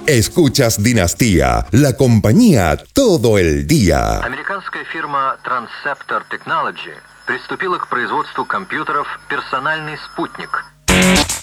Escuchas Dinastía, la compañía todo el día. Американская фирма Transceptor Technology приступила к производству компьютеров «Персональный спутник»,